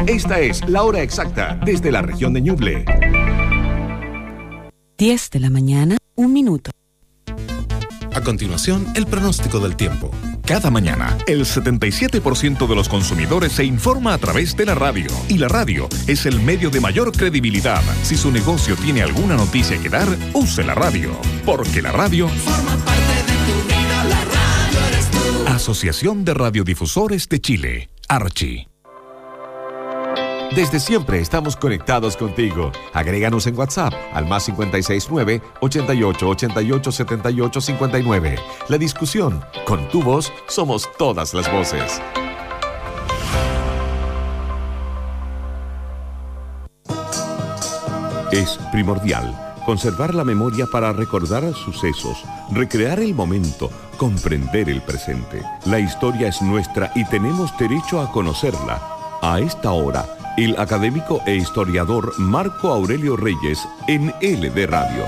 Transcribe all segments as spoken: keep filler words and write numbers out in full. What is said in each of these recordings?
Esta es la hora exacta desde la región de Ñuble. diez de la mañana, un minuto. A continuación, el pronóstico del tiempo. Cada mañana, el setenta y siete por ciento de los consumidores se informa a través de la radio. Y la radio es el medio de mayor credibilidad. Si su negocio tiene alguna noticia que dar, use la radio. Porque la radio forma parte de tu vida, la radio eres tú. Asociación de Radiodifusores de Chile, Archi. Desde siempre estamos conectados contigo. Agréganos en WhatsApp al más cinco seis nueve, ochenta y ocho, ochenta y ocho, setenta y ocho, cincuenta y nueve. La discusión, con tu voz, somos todas las voces. Es primordial conservar la memoria para recordar sucesos, recrear el momento, comprender el presente. La historia es nuestra y tenemos derecho a conocerla. A esta hora, el académico e historiador Marco Aurelio Reyes en L D Radio.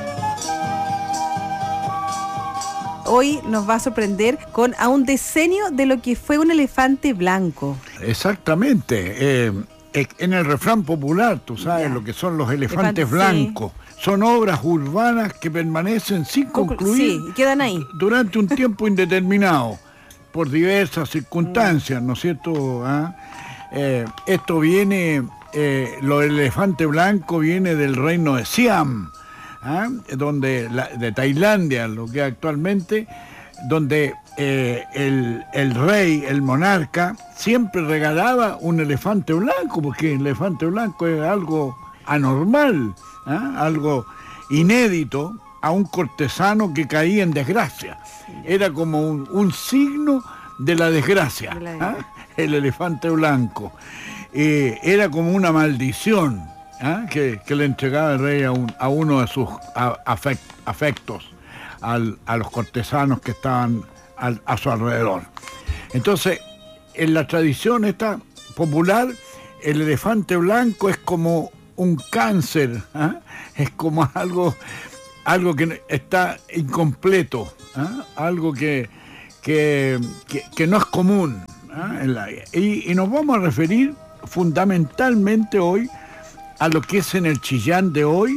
Hoy nos va a sorprender con a un decenio de lo que fue un elefante blanco. Exactamente. Eh, en el refrán popular, tú sabes Ya. lo que son los elefantes Elefante, blancos. Son obras urbanas que permanecen sin concluir Sí, y quedan ahí. durante un tiempo indeterminado, por diversas circunstancias, ¿no es cierto? ¿Ah? Eh, esto viene, eh, lo del elefante blanco viene del reino de Siam, ¿ah? donde la, de Tailandia, lo que actualmente, donde eh, el, el rey, el monarca, siempre regalaba un elefante blanco, porque el elefante blanco es algo anormal, ¿ah? algo inédito a un cortesano que caía en desgracia. Era como un, un signo de la desgracia, De la ¿ah? el elefante blanco. Eh, era como una maldición, ¿ah? que, que le entregaba el rey a, un, a uno de sus a, afect, afectos, al, a los cortesanos que estaban al, a su alrededor. Entonces, en la tradición esta popular, el elefante blanco es como un cáncer, ¿ah? es como algo, algo que está incompleto, ¿ah? algo que, que, que, que no es común. ¿Ah? En la, y, y nos vamos a referir fundamentalmente hoy a lo que es en el Chillán de hoy,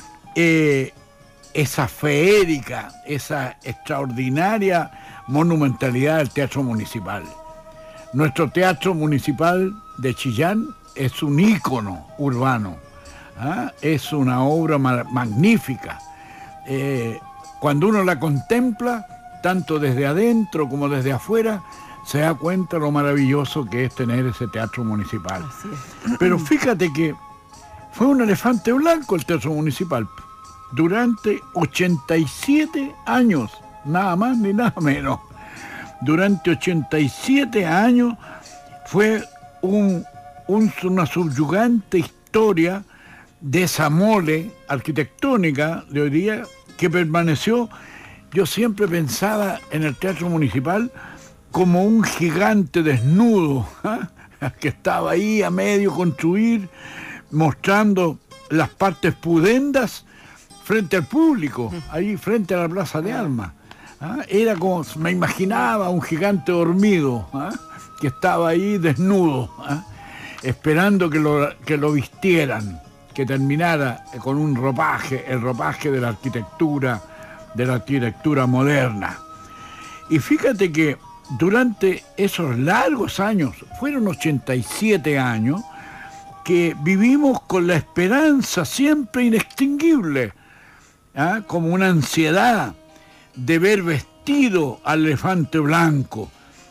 eh, esa feérica, esa extraordinaria monumentalidad del Teatro Municipal. Nuestro Teatro Municipal de Chillán es un ícono urbano, ¿ah? es una obra ma- magnífica. Eh, cuando uno la contempla, tanto desde adentro como desde afuera, se da cuenta lo maravilloso que es tener ese teatro municipal. Así es. Pero fíjate que fue un elefante blanco el teatro municipal durante ochenta y siete años, nada más ni nada menos. Durante ochenta y siete años fue un, un, una subyugante historia de esa mole arquitectónica de hoy día que permaneció. Yo siempre pensaba en el teatro municipal como un gigante desnudo, ¿eh? que estaba ahí a medio construir, mostrando las partes pudendas frente al público, ahí frente a la Plaza de Armas. ¿eh? Era como, me imaginaba un gigante dormido, ¿eh? que estaba ahí desnudo, ¿eh? esperando que lo, que lo vistieran, que terminara con un ropaje, el ropaje de la arquitectura, de la arquitectura moderna. Y fíjate que durante esos largos años, fueron ochenta y siete años, que vivimos con la esperanza siempre inextinguible, ¿ah? como una ansiedad de ver vestido al elefante blanco,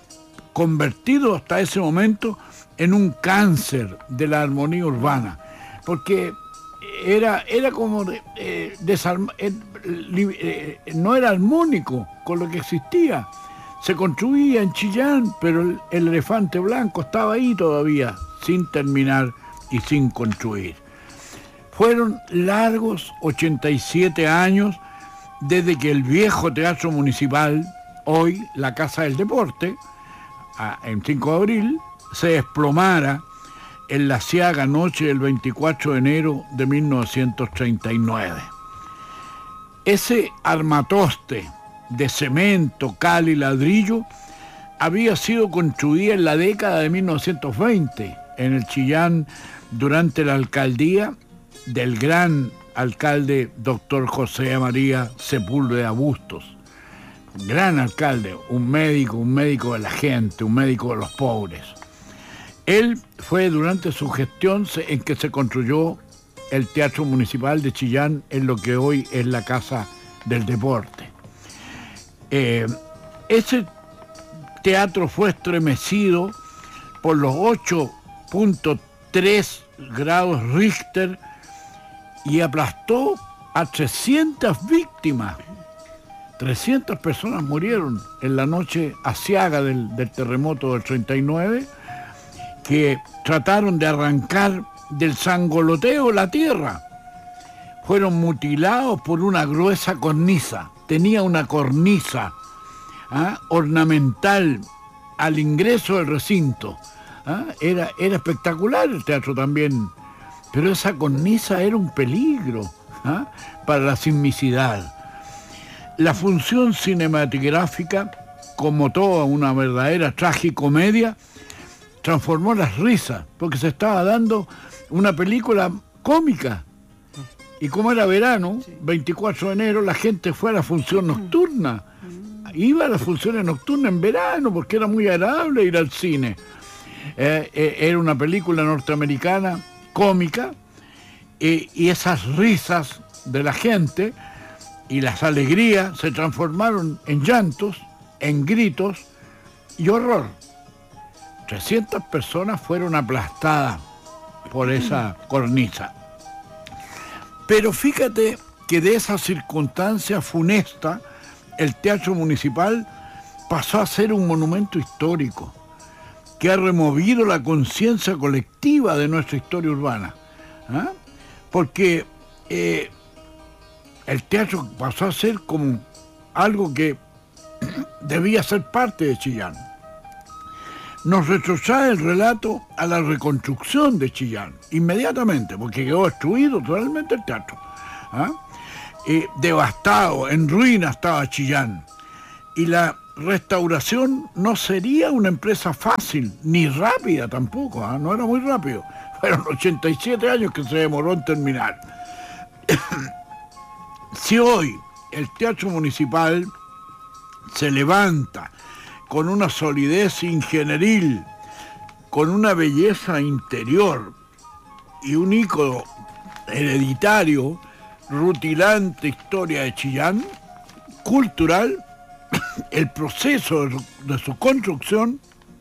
convertido hasta ese momento en un cáncer de la armonía urbana, porque era, era como eh, desarma, eh, eh, no era armónico con lo que existía. Se construía en Chillán, pero el, el elefante blanco estaba ahí todavía, sin terminar y sin construir. Fueron largos ochenta y siete años desde que el viejo Teatro Municipal, hoy la Casa del Deporte, a, en cinco de abril, se desplomara en la ciaga noche del veinticuatro de enero de mil novecientos treinta y nueve. Ese armatoste de cemento, cal y ladrillo había sido construida en la década de mil novecientos veinte, en el Chillán durante la alcaldía del gran alcalde doctor José María Sepúlveda Bustos. Gran alcalde, un médico, un médico de la gente, un médico de los pobres. Él fue durante su gestión en que se construyó el Teatro Municipal de Chillán en lo que hoy es la Casa del Deporte. Eh, ese teatro fue estremecido por los ocho punto tres grados Richter y aplastó a trescientas víctimas. trescientas personas murieron en la noche aciaga del, del terremoto del treinta y nueve, que trataron de arrancar del sangoloteo la tierra. Fueron mutilados por una gruesa cornisa. Tenía una cornisa ¿ah? ornamental al ingreso del recinto. ¿ah? Era, era espectacular el teatro también, pero esa cornisa era un peligro ¿ah? para la sismicidad. La función cinematográfica, como toda una verdadera tragicomedia, transformó las risas, porque se estaba dando una película cómica. Y como era verano, veinticuatro de enero, la gente fue a la función nocturna. Iba a las funciones nocturnas en verano, porque era muy agradable ir al cine. Eh, eh, era una película norteamericana cómica, eh, y esas risas de la gente y las alegrías se transformaron en llantos, en gritos y horror. trescientas personas fueron aplastadas por esa cornisa. Pero fíjate que de esa circunstancia funesta, el Teatro Municipal pasó a ser un monumento histórico que ha removido la conciencia colectiva de nuestra historia urbana. ¿Ah? Porque eh, el teatro pasó a ser como algo que debía ser parte de Chillán. Nos retrotrae el relato a la reconstrucción de Chillán, inmediatamente, porque quedó destruido totalmente el teatro. ¿Ah? Eh, devastado, en ruinas estaba Chillán. Y la restauración no sería una empresa fácil, ni rápida tampoco, ¿ah? No era muy rápido. Fueron ochenta y siete años que se demoró en terminar. Si hoy el Teatro Municipal se levanta con una solidez ingenieril, con una belleza interior y un ícono hereditario, rutilante historia de Chillán, cultural, el proceso de su, de su construcción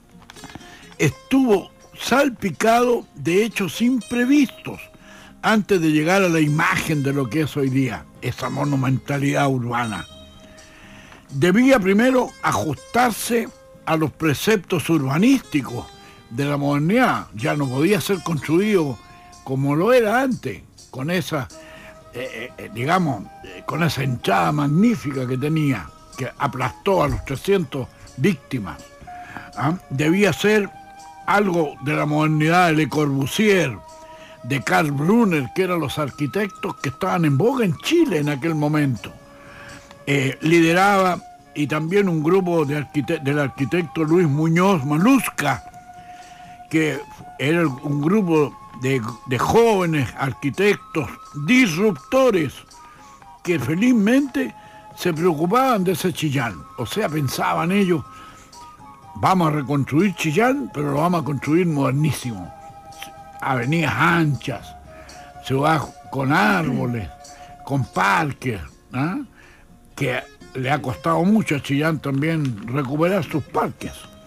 estuvo salpicado de hechos imprevistos antes de llegar a la imagen de lo que es hoy día, esa monumentalidad urbana. Debía primero ajustarse a los preceptos urbanísticos de la modernidad. Ya no podía ser construido como lo era antes, con esa, eh, eh, digamos, eh, con esa hinchada magnífica que tenía, que aplastó a los trescientas víctimas. ¿Ah? Debía ser algo de la modernidad de Le Corbusier, de Karl Brunner, que eran los arquitectos que estaban en boga en Chile en aquel momento. Eh, lideraba, y también un grupo de arquite- del arquitecto Luis Muñoz Malusca, que era un grupo de, de jóvenes arquitectos disruptores que felizmente se preocupaban de ese Chillán. O sea, pensaban ellos, vamos a reconstruir Chillán, pero lo vamos a construir modernísimo. Avenidas anchas, ciudad con árboles, con parques, ¿ah? que le ha costado mucho a Chillán también recuperar sus parques.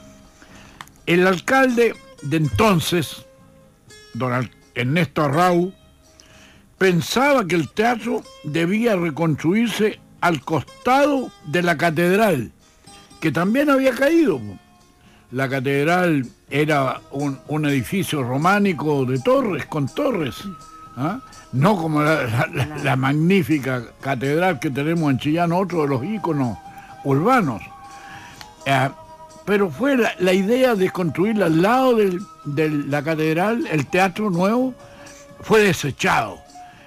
El alcalde de entonces, don Ernesto Arrau, pensaba que el teatro debía reconstruirse al costado de la catedral, que también había caído. La catedral era un, un edificio románico de torres, con torres, ¿ah? No como la, la, la magnífica catedral que tenemos en Chillán, otro de los íconos urbanos. Eh, pero fue la, la idea de construirla al lado del, de la catedral, el teatro nuevo, fue desechado.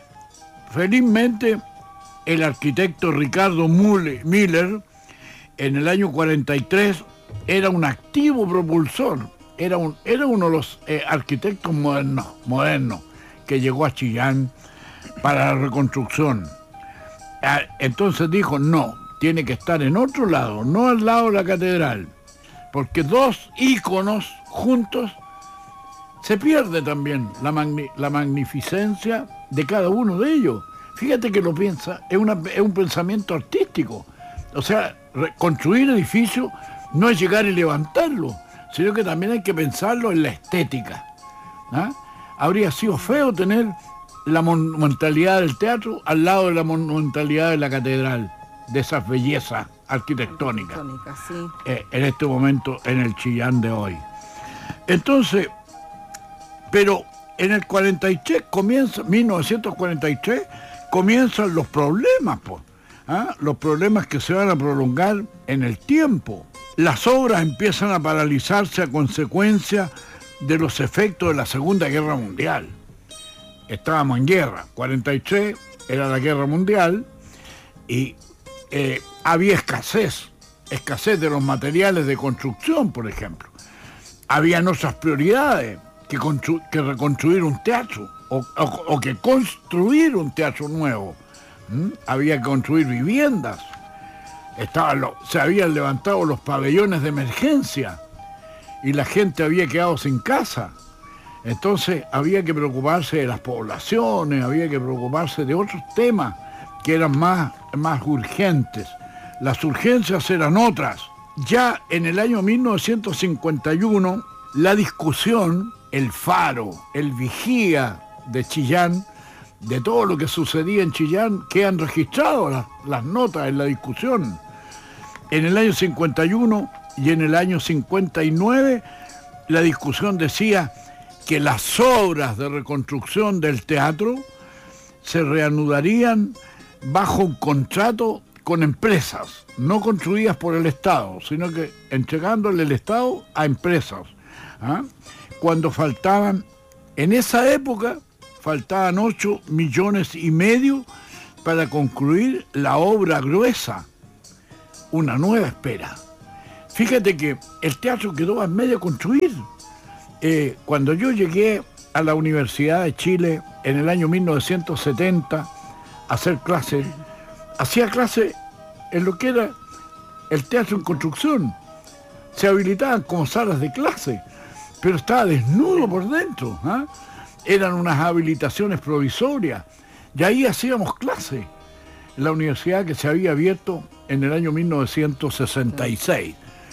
Felizmente, el arquitecto Ricardo Miller, en el año cuarenta y tres, era un activo propulsor era, un, era uno de los eh, arquitectos modernos, modernos que llegó a Chillán para la reconstrucción. Entonces dijo, no, tiene que estar en otro lado, no al lado de la catedral, porque dos íconos juntos se pierde también la, magni la magnificencia de cada uno de ellos. Fíjate que lo piensa, es, una, es un pensamiento artístico. O sea, construir edificios no es llegar y levantarlo, sino que también hay que pensarlo en la estética. ¿Ah? Habría sido feo tener la monumentalidad del teatro al lado de la monumentalidad de la catedral, de esas bellezas arquitectónicas, Arquitectónica, sí. eh, en este momento en el Chillán de hoy. Entonces, pero en el cuarenta y tres comienza, mil novecientos cuarenta y tres, comienzan los problemas, pues, ¿ah? Los problemas que se van a prolongar en el tiempo. Las obras empiezan a paralizarse a consecuencia de los efectos de la Segunda Guerra Mundial. Estábamos en guerra, cuarenta y tres era la guerra mundial y eh, había escasez, escasez de los materiales de construcción, por ejemplo. Habían otras prioridades que, que reconstruir un teatro o, o, o que construir un teatro nuevo. ¿Mm? Había que construir viviendas, Estaban lo, se habían levantado los pabellones de emergencia y la gente había quedado sin casa. Entonces había que preocuparse de las poblaciones, había que preocuparse de otros temas que eran más, más urgentes. Las urgencias eran otras. Ya en el año mil novecientos cincuenta y uno, la discusión, el faro, el vigía de Chillán, de todo lo que sucedía en Chillán, quedan registradas las, las notas en la discusión. En el año cincuenta y uno y en el año cincuenta y nueve, la discusión decía que las obras de reconstrucción del teatro se reanudarían bajo un contrato con empresas, no construidas por el Estado, sino que entregándole el Estado a empresas. ¿Ah? Cuando faltaban, en esa época, faltaban ocho millones y medio para concluir la obra gruesa, una nueva espera. Fíjate que el teatro quedó a medio construir. Eh, cuando yo llegué a la Universidad de Chile en el año mil novecientos setenta a hacer clases, hacía clases en lo que era el teatro en construcción. Se habilitaban como salas de clase, pero estaba desnudo por dentro. ¿Ah? Eran unas habilitaciones provisorias y ahí hacíamos clases en la universidad que se había abierto en el año mil novecientos sesenta y seis.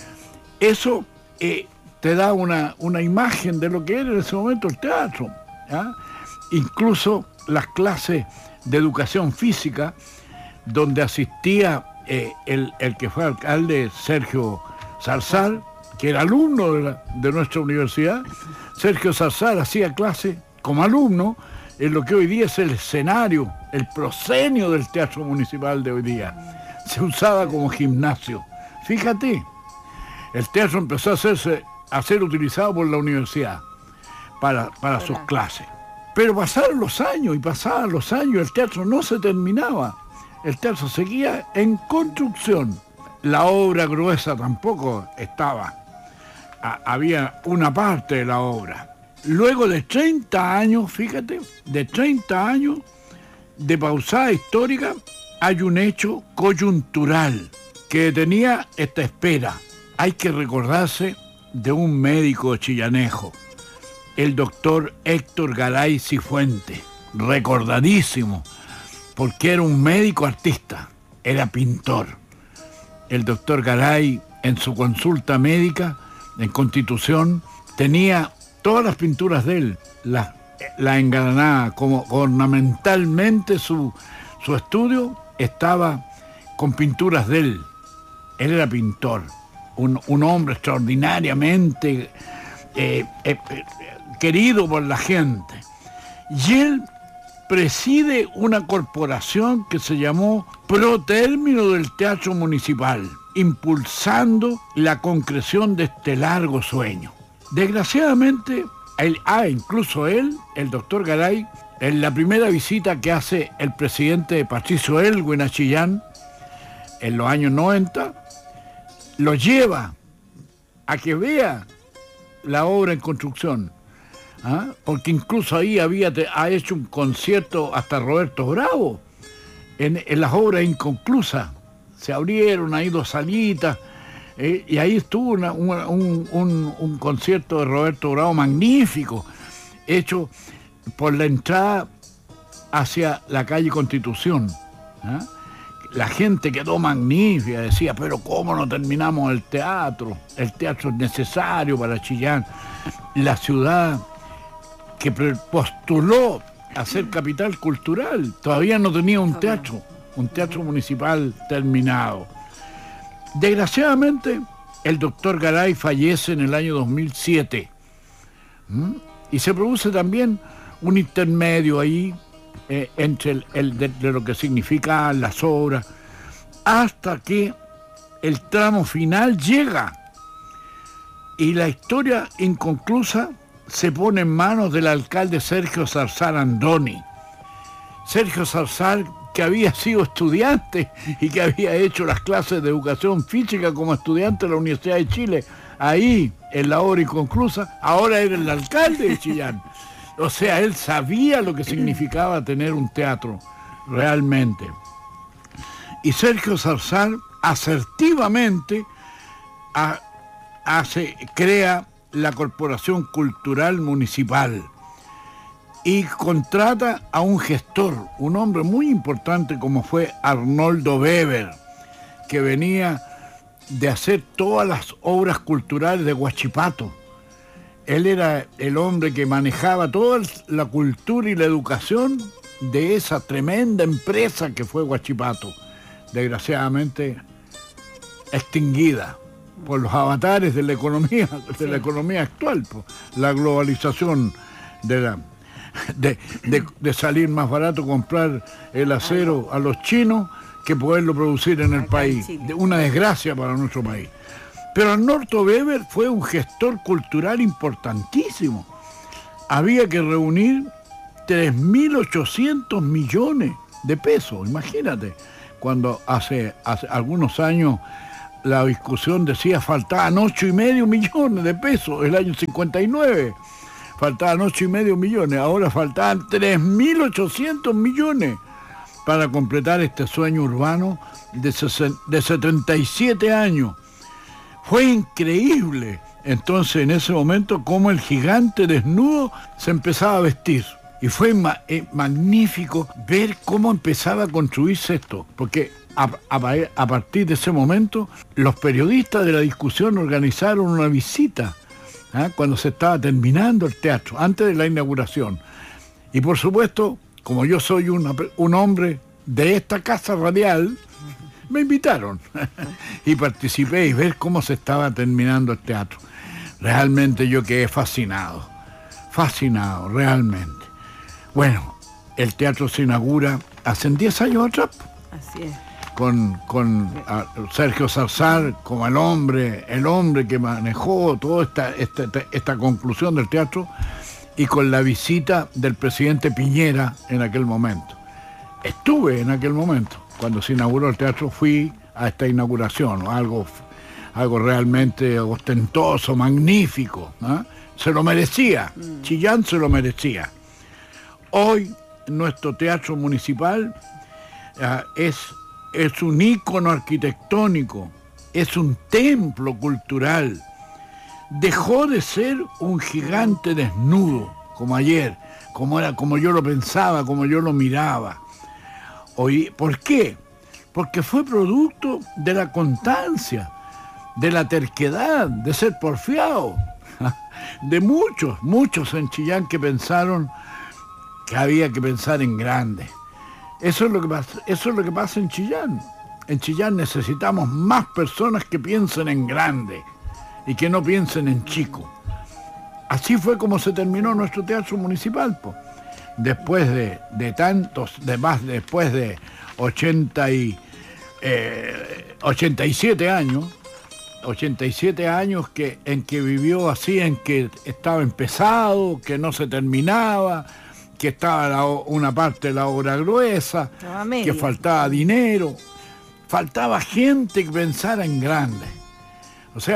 Eso eh, te da una, una imagen de lo que era en ese momento el teatro. ¿Ah? Incluso las clases de educación física, donde asistía eh, el, el que fue alcalde, Sergio Zarzar, que era alumno de, la, de nuestra universidad. Sergio Zarzar hacía clase como alumno en lo que hoy día es el escenario, el proscenio del Teatro Municipal de hoy día. Se usaba como gimnasio. Fíjate, el teatro empezó a, hacerse, a ser utilizado por la universidad para, para sus clases. Pero pasaron los años y pasaban los años, el teatro no se terminaba. El teatro seguía en construcción. La obra gruesa tampoco estaba. A, había una parte de la obra. Luego de treinta años, fíjate, de treinta años de pausada histórica, hay un hecho coyuntural que tenía esta espera. Hay que recordarse de un médico chillanejo, el doctor Héctor Garay Cifuentes, recordadísimo, porque era un médico artista, era pintor. El doctor Garay, en su consulta médica, en Constitución, tenía todas las pinturas de él, la, la engalanada, como ornamentalmente su, su estudio estaba con pinturas de él. Él era pintor, un, un hombre extraordinariamente eh, eh, eh, querido por la gente. Y él preside una corporación que se llamó Pro Término del Teatro Municipal, impulsando la concreción de este largo sueño. Desgraciadamente, él, ah, incluso él, el doctor Garay, en la primera visita que hace el presidente Patricio Elwin a Chillán, en los años noventa, lo lleva a que vea la obra en construcción. ¿Ah? Porque incluso ahí había te, ha hecho un concierto hasta Roberto Bravo, en, en las obras inconclusas. Se abrieron ahí dos salitas, eh, y ahí estuvo una, una, un, un, un concierto de Roberto Bravo magnífico, hecho por la entrada hacia la calle Constitución. ¿Ah? La gente quedó magnífica, decía, pero ¿cómo no terminamos el teatro? El teatro es necesario para Chillán. La ciudad que postuló a ser capital cultural todavía no tenía un teatro, un teatro municipal terminado. Desgraciadamente, el doctor Garay fallece en el año dos mil siete. ¿Mm? Y se produce también un intermedio ahí eh, entre el, el de, de lo que significan las obras, hasta que el tramo final llega y la historia inconclusa se pone en manos del alcalde Sergio Zarzar Andoni. Sergio Zarzar, que había sido estudiante y que había hecho las clases de educación física como estudiante de la Universidad de Chile, ahí en la obra inconclusa, ahora era el alcalde de Chillán. O sea, él sabía lo que significaba tener un teatro, realmente. Y Sergio Zarzar asertivamente a, hace, crea la Corporación Cultural Municipal y contrata a un gestor, un hombre muy importante como fue Arnoldo Weber, que venía de hacer todas las obras culturales de Huachipato. Él era el hombre que manejaba toda la cultura y la educación de esa tremenda empresa que fue Huachipato, desgraciadamente extinguida por los avatares de la economía, de la economía actual, por la globalización de la de, de, de salir más barato comprar el acero a los chinos que poderlo producir en el país. Una desgracia para nuestro país. Pero Arnoldo Weber fue un gestor cultural importantísimo. Había que reunir tres mil ochocientos millones de pesos, imagínate, cuando hace, hace algunos años la discusión decía faltaban ocho y medio millones de pesos, el año cincuenta y nueve, faltaban ocho y medio millones, ahora faltaban tres mil ochocientos millones para completar este sueño urbano de, de setenta y siete años. Fue increíble entonces en ese momento cómo el gigante desnudo se empezaba a vestir. Y fue ma eh, magnífico ver cómo empezaba a construirse esto, porque a, a, a partir de ese momento los periodistas de la discusión organizaron una visita, ¿eh? cuando se estaba terminando el teatro, antes de la inauguración. Y por supuesto, como yo soy una, un hombre de esta casa radial, me invitaron y participé y ver cómo se estaba terminando el teatro. Realmente yo quedé fascinado, fascinado, realmente. Bueno, el teatro se inaugura hace diez años atrás. Así es. Con, con a, Sergio Zarzar como el hombre, el hombre que manejó toda esta, esta, esta conclusión del teatro, y con la visita del presidente Piñera en aquel momento. Estuve en aquel momento. Cuando se inauguró el teatro fui a esta inauguración, algo, algo realmente ostentoso, magnífico, ¿eh? Se lo merecía, mm. Chillán se lo merecía. Hoy nuestro teatro municipal uh, es, es un ícono arquitectónico, es un templo cultural. Dejó de ser un gigante desnudo, como ayer, como, era, como yo lo pensaba, como yo lo miraba. Hoy, ¿por qué? Porque fue producto de la constancia, de la terquedad, de ser porfiado, de muchos, muchos en Chillán que pensaron que había que pensar en grande. Eso es lo que pasa, eso es lo que pasa en Chillán. En Chillán necesitamos más personas que piensen en grande y que no piensen en chico. Así fue como se terminó nuestro teatro municipal, po. Después de, de tantos, de más, después de ochenta y, eh, ochenta y siete años, ochenta y siete años que, en que vivió así, en que estaba empezado, que no se terminaba, que estaba la, una parte de la obra gruesa, que faltaba dinero, faltaba gente que pensara en grande. O sea, las,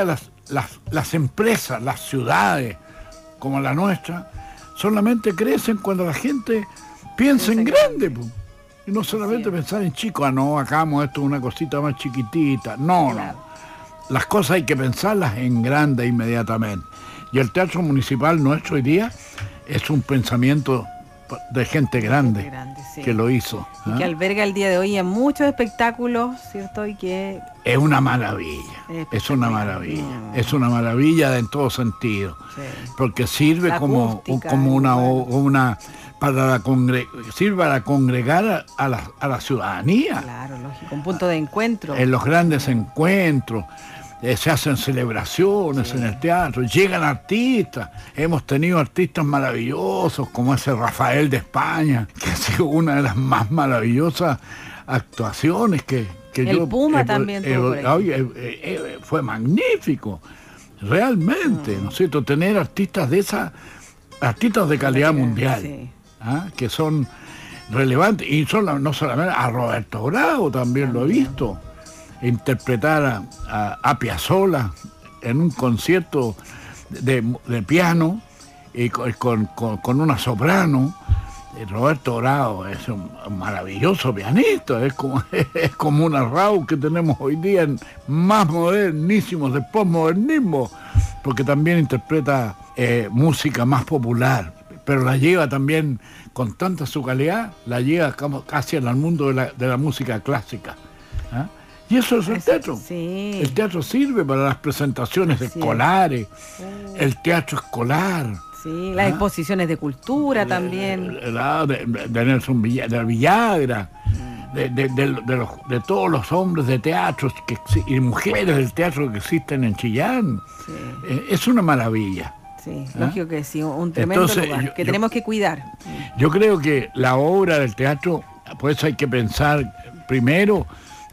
las, las empresas, las ciudades como la nuestra, solamente crecen cuando la gente piensa en grande. Po. Y no solamente sí. pensar en chico, ah, no, hagamos esto una cosita más chiquitita. No, claro. no. Las cosas hay que pensarlas en grande inmediatamente. Y el Teatro Municipal nuestro hoy día es un pensamiento de gente grande, gente grande sí. que lo hizo. Y ¿eh? que alberga el día de hoy en muchos espectáculos, ¿cierto? Y que... Es una maravilla, es, es una maravilla, mm. es una maravilla en todo sentido. Sí. Porque sirve la como, acústica, como una... una para la congre sirve para congregar a, a, la, a la ciudadanía. Claro, lógico, un punto de encuentro. En los grandes encuentros. Eh, se hacen celebraciones sí. en el teatro, llegan artistas, hemos tenido artistas maravillosos como ese Rafael de España, que ha sido una de las más maravillosas actuaciones que, que el yo... Puma eh, también eh, tuvo eh, eh, eh, fue magnífico, realmente, ¿no es cierto? Tener artistas de esa, artistas de calidad mundial, sí. ¿ah? que son relevantes, y son no solamente a Roberto Bravo también, también. lo he visto. Interpretar a, a, a Piazzolla en un concierto de, de piano y con, con, con, con una soprano. Roberto Bravo es un maravilloso pianista, es como, es como una Raúl que tenemos hoy día en más modernísimos, de postmodernismo, porque también interpreta eh, música más popular, pero la lleva también con tanta su calidad, la lleva casi al mundo de la, de la música clásica. ¿Ah? Y eso es el eso, teatro. Sí. El teatro sirve para las presentaciones Así escolares, es. el teatro escolar. Sí, las ¿ah? exposiciones de cultura también. De, de, de Nelson Villa, de Villagra, mm. de, de, de, de, los, de todos los hombres de teatro que, y mujeres del teatro que existen en Chillán. Sí. Eh, es una maravilla. Sí, ¿ah? lógico que sí, un tremendo Entonces, lugar yo, que yo, tenemos que cuidar. Yo creo que la obra del teatro, por eso hay que pensar primero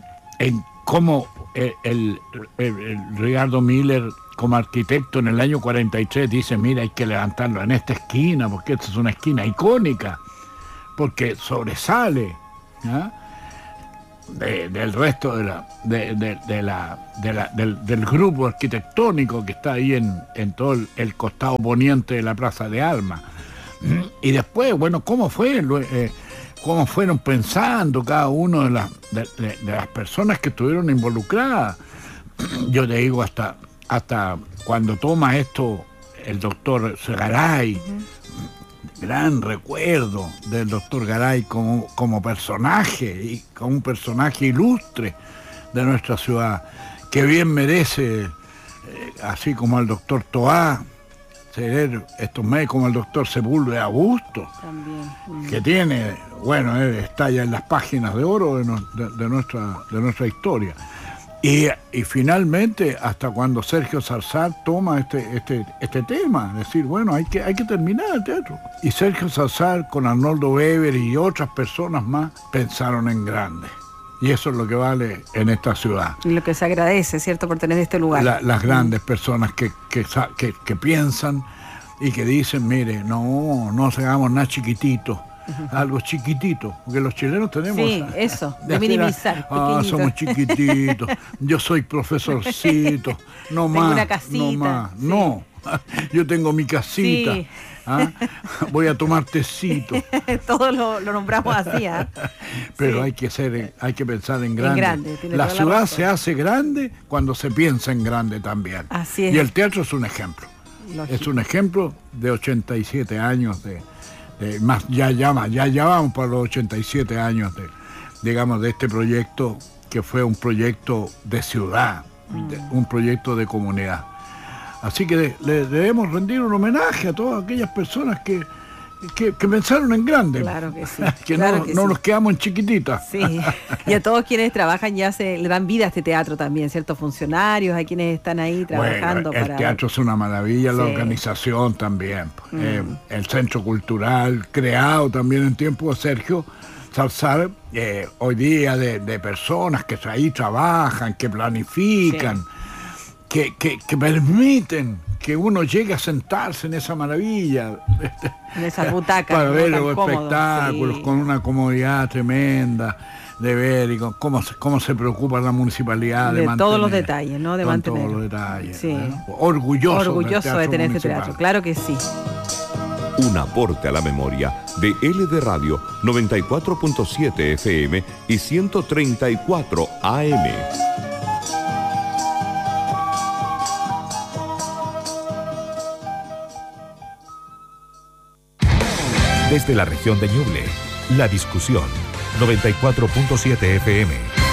en cómo el, el, el, el Ricardo Miller, como arquitecto en el año cuarenta y tres, dice, mira, hay que levantarlo en esta esquina, porque esta es una esquina icónica, porque sobresale ¿ya? de, del resto de la, de, de, de la, de la, del, del grupo arquitectónico que está ahí en, en todo el, el costado poniente de la Plaza de Armas. Y después, bueno, ¿cómo fue? Eh, cómo fueron pensando cada uno de las, de, de, de las personas que estuvieron involucradas. Yo te digo, hasta, hasta cuando toma esto el doctor Garay, uh-huh. gran recuerdo del doctor Garay como, como personaje, y como un personaje ilustre de nuestra ciudad, que bien merece, eh, así como el doctor Toá, ser estos médicos como el doctor Sepúlveda Augusto, también. que tiene, bueno, eh, está ya en las páginas de oro de, no, de, de, nuestra, de nuestra historia. Y, y finalmente, hasta cuando Sergio Salzar toma este, este, este tema, decir, bueno, hay que, hay que terminar el teatro. Y Sergio Salzar con Arnoldo Weber y otras personas más pensaron en grande. Y eso es lo que vale en esta ciudad. Y lo que se agradece, ¿cierto?, por tener este lugar. La, las grandes personas que, que, que, que piensan y que dicen, mire, no, no hagamos nada chiquitito, uh-huh. algo chiquitito, porque los chilenos tenemos... Sí, eso, de, de minimizar. Ah, somos chiquititos, yo soy profesorcito, no tengo más, una casita, no más, sí. no, yo tengo mi casita. Sí. ¿Ah? Voy a tomar tecito. Todo lo, lo nombramos así, ¿eh? Pero sí. hay que ser, hay que pensar en grande. En grande la ciudad la se hace grande cuando se piensa en grande también. Así es. Y el teatro es un ejemplo. Lógico. Es un ejemplo de ochenta y siete años de, de más, ya llama, ya, ya vamos para los ochenta y siete años de, digamos, de este proyecto que fue un proyecto de ciudad, mm. de, un proyecto de comunidad. Así que de, le debemos rendir un homenaje a todas aquellas personas que, que, que pensaron en grande. Claro que sí. que claro no, que no sí. nos quedamos en chiquititas. Sí, y a todos quienes trabajan ya se le dan vida a este teatro también, ciertos funcionarios, a quienes están ahí trabajando. Bueno, el para... teatro es una maravilla, la sí. organización también. Mm. Eh, el centro cultural, creado también en tiempo de Sergio Salzar, eh, hoy día de, de personas que ahí trabajan, que planifican. Sí. Que, que, que permiten que uno llegue a sentarse en esa maravilla. En esas butacas. Para ver los espectáculos, sí. con una comodidad tremenda. de ver y con cómo se, cómo se preocupa la municipalidad de, de mantener, todos los detalles, ¿no? De con mantener. todos los detalles. Sí. ¿no? Orgulloso, Orgulloso de tener este teatro, claro que sí. Un aporte a la memoria de L D Radio noventa y cuatro punto siete F M y ciento treinta y cuatro A M. Desde la región de Ñuble, La Discusión, noventa y cuatro punto siete F M.